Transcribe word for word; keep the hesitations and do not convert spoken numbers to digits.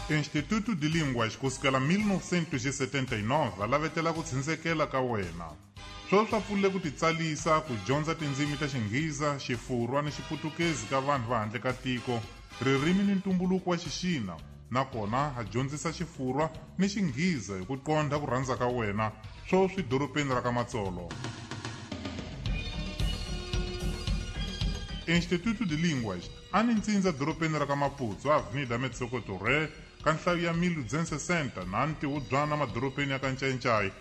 Instituto de Línguas kusukela mil novecentos e setenta e nove va lavetela ku tshindzeleka ka wena. Sweswi swa pfulile ku titsalisa ku dyondza tindzimi ta Xingheza, Xifurwa ni Xiputukezi ka vanhu va handle ka tiko, ririmi ni ntumbuluko wa Xixina, nakona ha dyondzisa Xifurwa ni Xingheza hi ku qondha ku rhandza ka wena sweswi dorobeni ra ka Matsolo. Instituto de Línguas a ni ntsindza dorobeni ra ka Maputo, Avenida Metsokotoré, ka nhlayo ya mil duzentos e sessenta na ntiwodzana madorobeni ya ka Ncayi Ncayi